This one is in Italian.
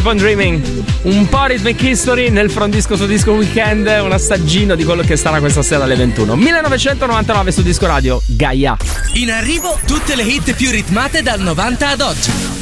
Keep on Dreaming. Un po' Rhythmic History nel front disco su Disco Weekend, un assaggino di quello che sarà questa sera alle 21. 1999 su Disco Radio, Gaia. In arrivo tutte le hit più ritmate dal 90 ad oggi.